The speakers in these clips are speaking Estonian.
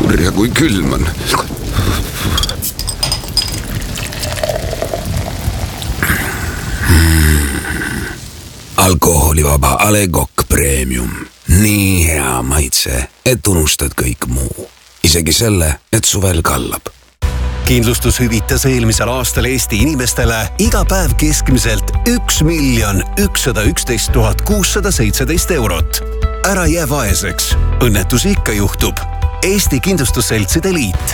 kurja, kui külm on. Alkoholivaba A. Le Coq Premium. Nii hea maitse, et unustad kõik muu. Isegi selle, et suvel kallab. Kindlustus hüvitas eelmisel aastal Eesti inimestele iga päev keskmiselt 1 111 617 eurot. Ära jää vaeseks. Õnnetusi ikka juhtub. Eesti Kindlustusseltside Liit.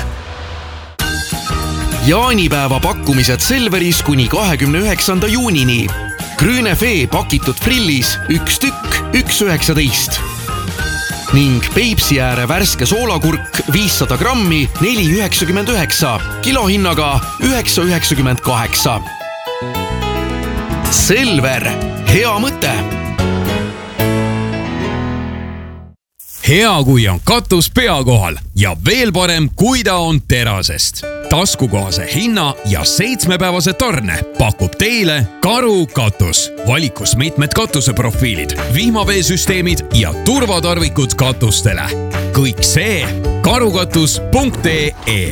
Jaanipäeva pakkumised Selveris kuni 29. juunini. Grünefee pakitud frillis 1 tükk 1,19. Ning Peipsi ääre värske soolakurk 500 grammi 4,99, kilohinnaga 9,98. Selver, hea mõte! Hea, kui on katus pea kohal ja veel parem, kui ta on terasest. Taskukohase hinna ja 7-päevase tarne pakub teile Karu katus. Valikus mitmed katuseprofiilid, vihmaveesüsteemid ja turvatarvikud katustele. Kõik see karukatus.ee.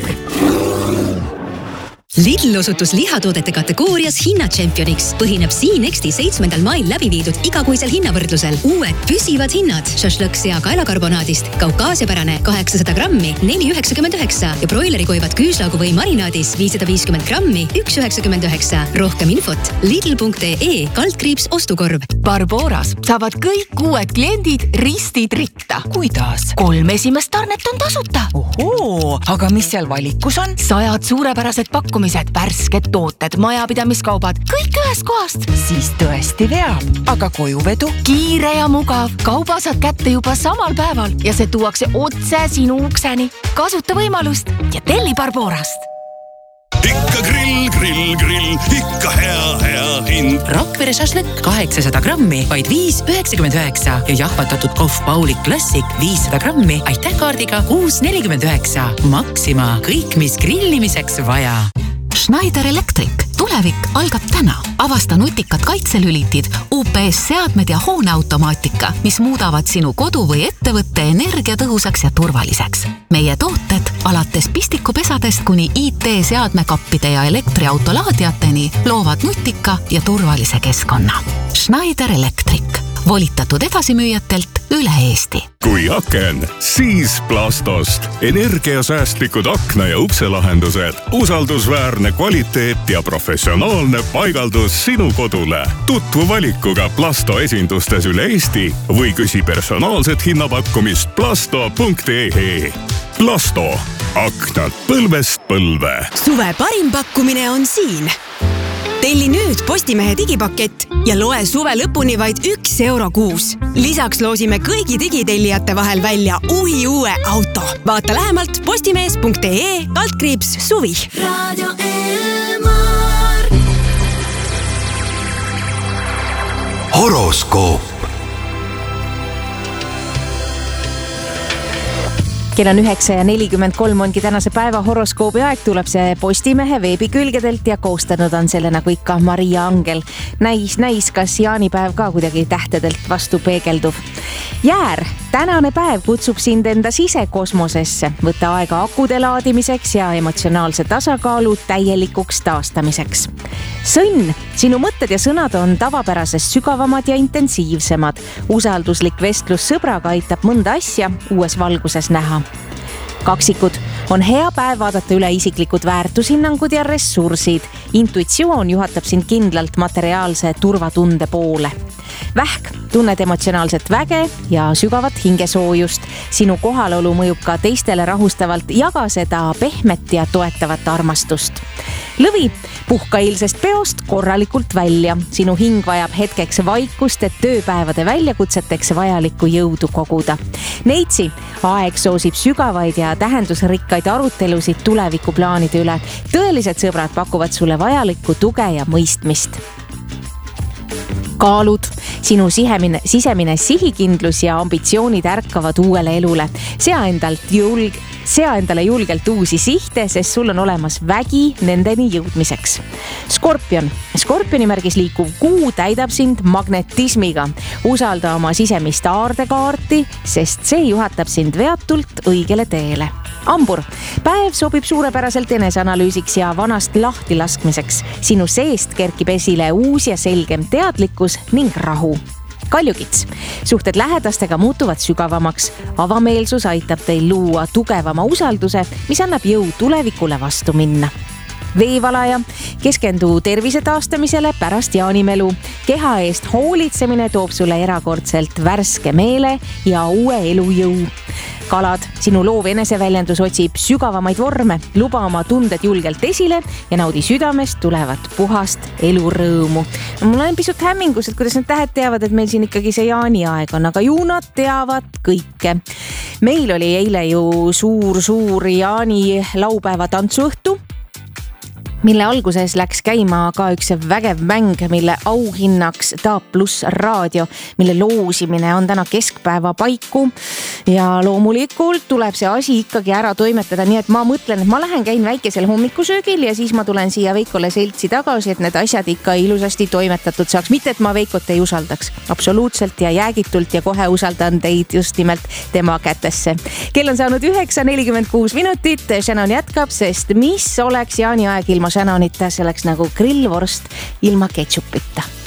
Lidl osutus lihatoodete kategoorias hinnatšempioniks. Põhineb Siinexti 7. mail läbi viidud igakuisel hinnavõrdlusel. Uued püsivad hinnad. Šašlõk sea kaelakarbonaadist, kaukaasiapärane 800 grammi 4,99 ja broilerikoivad küüslaugu või marinaadis 550 grammi 1,99. Rohkem infot lidl.ee/ostukorv. Barboras saavad kõik uued kliendid ristid ritta. Kuidas? 3 esimest tarnet on tasuta. Ohoo, aga mis seal valikus on? 100 suurepärased pakkumised, värsked tooted, majapidamiskaubad, kõik ühest kohast. Siis tõesti veab. Aga kojuvedu? Kiire ja mugav. Kauba saad kätte juba samal päeval ja see tuuakse otse sinu ukseni. Kasuta võimalust ja telli Barborast. Ikka grill, ikka hea hind. Rakvere šašlõkk 800 grammi, vaid 5,99 ja jahvatatud Kohv Paulik Klassik 500 grammi, aitäh kaardiga 6,49. Maxima, kõik mis grillimiseks vaja. Schneider Electric. Tulevik algab täna. Avasta nutikad kaitselülitid, UPS-seadmed ja hooneautomaatika, mis muudavad sinu kodu või ettevõtte energiatõhusaks ja turvaliseks. Meie tooted alates pistikupesadest kuni IT-seadmekappide ja elektriautolaadiateni loovad nutika ja turvalise keskkonna. Schneider Electric. Volitatud edasimüüjatelt üle Eesti. Kui aken, siis Plastost. Energiasäästlikud akna- ja ukselahendused, usaldusväärne kvaliteet ja professionaalne paigaldus sinu kodule. Tutvu valikuga Plasto esindustes üle Eesti või küsi personaalset hinnapakkumist plasto.ee. Plasto. Aknad põlvest põlve. Suve parim pakkumine on siin. Telli nüüd Postimehe digipakett ja loe suve lõpuni vaid 1 euro kuus. Lisaks loosime kõigi digitellijate vahel välja uue auto. Vaata lähemalt postimees.ee/suvi. Radio Elmar. Horoskoop. Kell on 9:43 ongi tänase päeva horoskoobi aeg, tuleb see Postimehe veebikülgedelt ja koostanud on selle nagu ikka Maria Angel. Näis, kas jaanipäev ka kuidagi tähtedelt vastu peegelduv. Jäär, tänane päev kutsub sind enda sisekosmosesse. Võta aega akude laadimiseks ja emotsionaalse tasakaalu täielikuks taastamiseks. Sõnn, sinu mõtted ja sõnad on tavapärasest sügavamad ja intensiivsemad. Usalduslik vestlus sõbraga aitab mõnda asja uues valguses näha. Kaksikud, on hea päev vaadata üle isiklikud väärtushinnangud ja ressursid. Intuitsioon juhatab sind kindlalt materiaalse turvatunde poole. Vähk, tunned emotsionaalset väge ja sügavat hingesoojust. Sinu kohalolu mõjub ka teistele rahustavalt, jaga seda pehmet ja toetavat armastust. Lõvi, puhka eilsest peost korralikult välja. Sinu hing vajab hetkeks vaikust, et tööpäevade väljakutseteks vajalikku jõudu koguda. Neitsi, aeg soosib sügavaid ja tähendusrikkaid arutelusid tulevikuplaanide üle. Tõelised sõbrad pakuvad sulle vajalikku tuge ja mõistmist. kaalud, sinu sisemine sihikindlus ja ambitsioonid ärkavad uuele elule. Sea endale julgelt uusi sihte, sest sul on olemas vägi nendeni jõudmiseks. Skorpioni märgis liikuv kuu täidab sind magnetismiga. Usalda oma sisemist aardekaarti, sest see juhatab sind veatult õigele teele. Hambur, päev sobib suurepäraselt eneseanalüüsiks ja vanast lahti laskmiseks. Sinu seest kerkib esile uus ja selgem teadlikkus ning rahu. Kaljukits, suhted lähedastega muutuvad sügavamaks. Avameelsus aitab teil luua tugevama usalduse, mis annab jõu tulevikule vastu minna. Veevalaja, keskendu tervise taastamisele pärast jaanimelu. Keha eest hoolitsemine toob sulle erakordselt värske meele ja uue elujõu. Kalad, sinu loov eneseväljendus otsib sügavamaid vorme. Luba oma tunded julgelt esile ja naudi südamest tulevat puhast elurõõmu. Mul on pisut hämmingus, et kuidas need tähed teavad, et meil siin ikkagi see jaaniaeg on, aga ju nad teavad kõike. Meil oli eile ju suur jaani laupäeva tantsuõhtu, mille alguses läks käima ka üks vägev mäng, mille auhinnaks Taap Pluss raadio, mille loosimine on täna keskpäeva paiku ja loomulikult tuleb see asi ikkagi ära toimetada, nii et ma mõtlen, et ma käin väikesel hommikusöögil ja siis ma tulen siia Veikole seltsi tagasi, et need asjad ikka ilusasti toimetatud saaks, mitte et ma Veikot ei usaldaks, absoluutselt ja jäägitult ja kohe usaldan teid just nimelt tema kätesse. Kell on saanud 9:46 minutit, Shannon jätkab, sest mis oleks jaaniaeg ilma Shannonita, selleks nagu grillvorst ilma ketšupita.